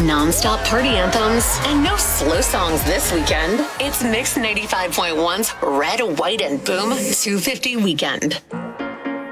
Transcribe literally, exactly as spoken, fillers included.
non-stop party anthems and no slow songs this weekend. It's Mix ninety-five point one's Red, White, and Boom two fifty Weekend.